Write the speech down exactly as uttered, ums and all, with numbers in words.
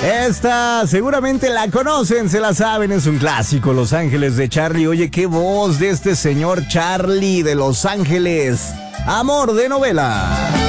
Esta seguramente la conocen, se la saben, es un clásico, Los Ángeles de Charlie. Oye, qué voz de este señor Charlie de Los Ángeles. Amor de novela.